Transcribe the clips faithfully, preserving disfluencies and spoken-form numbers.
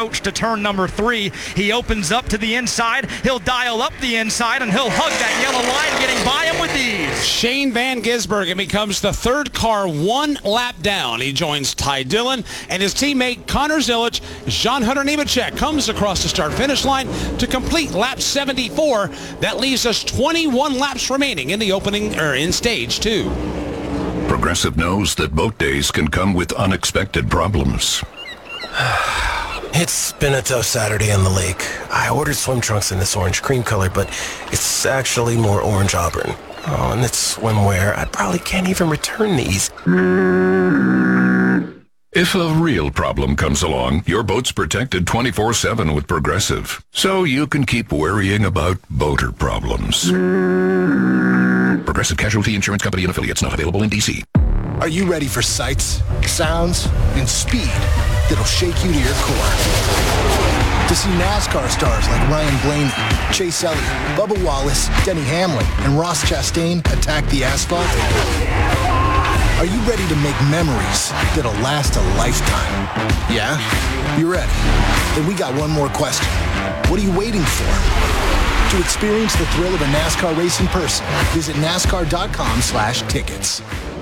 approach to turn number three. He opens up to the inside. He'll dial up the inside, and he'll hug that yellow line, getting by him with ease. Shane Van Gisbergen becomes the third car one lap down. He joins Ty Dillon and his teammate Connor Zilic. Jan-Hunter Nemechek comes across the start-finish line to complete lap seventy-four. That leaves us twenty-one laps remaining in the opening, or in stage two. Progressive knows that boat days can come with unexpected problems. It's been a tough Saturday on the lake. I ordered swim trunks in this orange cream color, but it's actually more orange auburn. Oh, and it's swimwear. I probably can't even return these. If a real problem comes along, your boat's protected twenty-four seven with Progressive, so you can keep worrying about boater problems. Progressive Casualty Insurance Company and Affiliates, not available in D C. Are you ready for sights, sounds, and speed that'll shake you to your core? To see NASCAR stars like Ryan Blaney, Chase Elliott, Bubba Wallace, Denny Hamlin, and Ross Chastain attack the asphalt? Are you ready to make memories that'll last a lifetime? Yeah? You're ready. Then we got one more question. What are you waiting for? To experience the thrill of a NASCAR race in person, visit NASCAR.com slash tickets.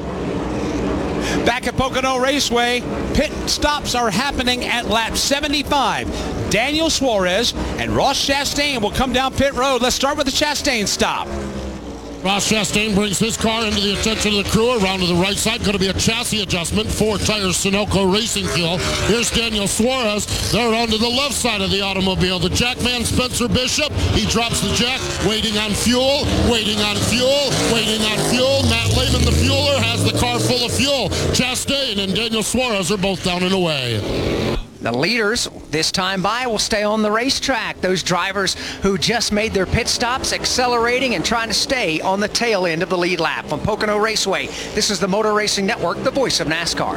Back at Pocono Raceway, pit stops are happening at lap seventy-five. Daniel Suarez and Ross Chastain will come down pit road. Let's start with the Chastain stop. Ross Chastain brings his car into the attention of the crew. Around to the right side, going to be a chassis adjustment. Four tires, Sunoco Racing Fuel. Here's Daniel Suarez. They're around to the left side of the automobile. The jackman, Spencer Bishop, he drops the jack, waiting on fuel, waiting on fuel, waiting on fuel. Matt Lehman, the fueler, has the car full of fuel. Chastain and Daniel Suarez are both down and away. The leaders this time by will stay on the racetrack. Those drivers who just made their pit stops, accelerating and trying to stay on the tail end of the lead lap. From Pocono Raceway, this is the Motor Racing Network, the voice of NASCAR.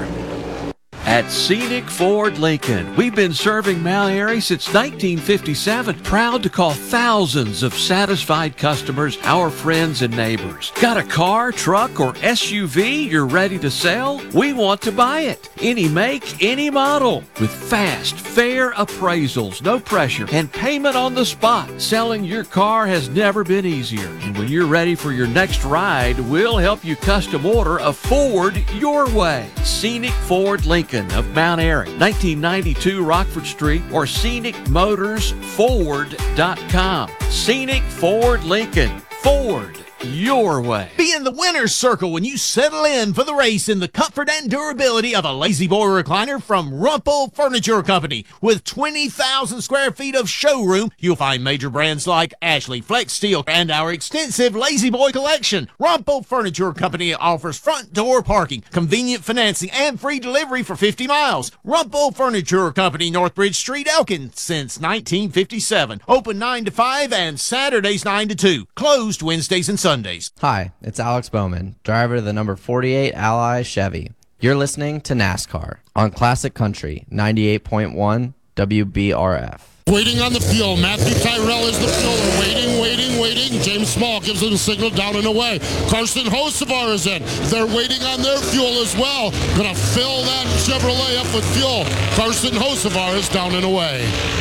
At Scenic Ford Lincoln, we've been serving Mount Airy since nineteen fifty-seven. Proud to call thousands of satisfied customers our friends and neighbors. Got a car, truck, or S U V you're ready to sell? We want to buy it. Any make, any model. With fast, fair appraisals, no pressure, and payment on the spot. Selling your car has never been easier. And when you're ready for your next ride, we'll help you custom order a Ford your way. Scenic Ford Lincoln of Mount Airy, nineteen ninety-two Rockford Street, or scenic motors ford dot com. Scenic Ford Lincoln. Ford your way. Be in the winner's circle when you settle in for the race in the comfort and durability of a Lazy Boy recliner from Rumpel Furniture Company. With twenty thousand square feet of showroom, you'll find major brands like Ashley, Flex Steel, and our extensive Lazy Boy collection. Rumpel Furniture Company offers front door parking, convenient financing, and free delivery for fifty miles. Rumpel Furniture Company, Northbridge Street, Elkin, since nineteen fifty-seven. Open nine to five and Saturdays nine to two. Closed Wednesdays and Sundays. Hi, it's Alex Bowman, driver of the number forty-eight Ally Chevy. You're listening to NASCAR on Classic Country ninety-eight point one W B R F. Waiting on the fuel. Matthew Tyrell is the fueler. Waiting, waiting, waiting. James Small gives them a signal down and away. Carson Hocevar is in. They're waiting on their fuel as well. Gonna fill that Chevrolet up with fuel. Carson Hocevar is down and away.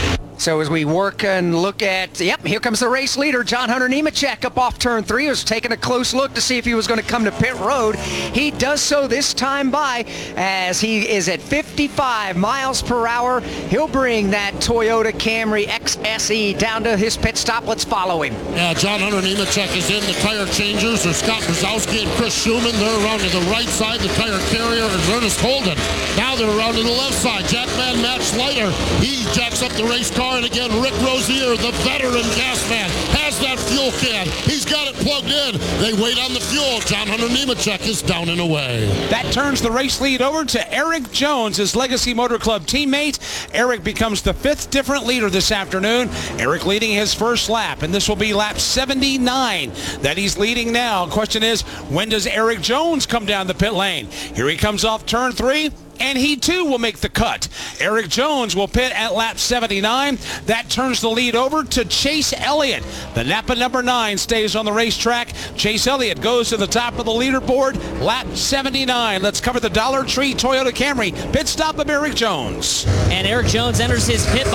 So as we work and look at, yep, here comes the race leader, Jan-Hunter Nemechek, up off turn three. He was taking a close look to see if he was going to come to pit road. He does so this time by as he is at fifty-five miles per hour. He'll bring that Toyota Camry X S E down to his pit stop. Let's follow him. Yeah, Jan-Hunter Nemechek is in. The tire changers are Scott Brzezowski and Chris Schumann. They're around to the right side. The tire carrier is Ernest Holden. Now they're around to the left side. Jackman Matt Slater. He jacks up the race car. And again, Rick Rozier, the veteran gas man, has that fuel can. He's got it plugged in. They wait on the fuel. Jan-Hunter Nemechek is down and away. That turns the race lead over to Eric Jones, his Legacy Motor Club teammate. Eric becomes the fifth different leader this afternoon. Eric leading his first lap, and this will be lap seventy-nine that he's leading now. Question is, when does Eric Jones come down the pit lane? Here he comes off turn three. And he too will make the cut. Eric Jones will pit at lap seventy-nine. That turns the lead over to Chase Elliott. The Napa number nine stays on the racetrack. Chase Elliott goes to the top of the leaderboard, lap seventy-nine. Let's cover the Dollar Tree Toyota Camry pit stop of Eric Jones. And Eric Jones enters his pit